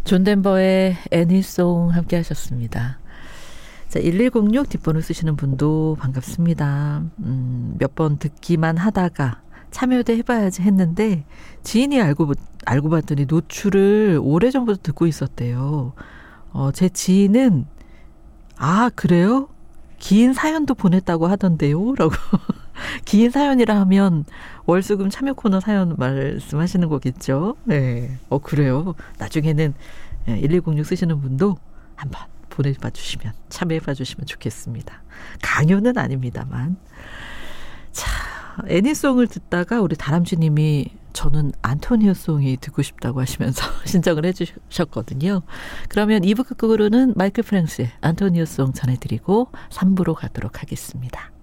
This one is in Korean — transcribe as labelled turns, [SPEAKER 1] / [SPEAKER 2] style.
[SPEAKER 1] 존 덴버의 애니송 함께 하셨습니다. 자, 1106 뒷번호 쓰시는 분도 반갑습니다. 몇 번 듣기만 하다가 참여도 해봐야지 했는데 지인이 알고 봤더니 노출을 오래전부터 듣고 있었대요. 제 지인은 그래요? 긴 사연도 보냈다고 하던데요? 라고. 긴 사연이라 하면 월수금 참여 코너 사연 말씀하시는 거겠죠? 네. 그래요. 나중에는 1106 쓰시는 분도 한번 보내봐 주시면, 참여해봐 주시면 좋겠습니다. 강요는 아닙니다만. 자, 애니송을 듣다가 우리 다람쥐님이 저는 안토니오송이 듣고 싶다고 하시면서 신청을 해주셨거든요. 그러면 2부 끝곡으로는 마이클 프랭스의 안토니오송 전해드리고 3부로 가도록 하겠습니다.